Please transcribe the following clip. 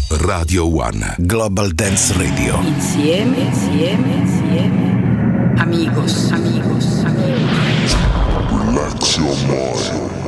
Radio One. Global Dance Radio. Insieme. Amigos. Relax your mind.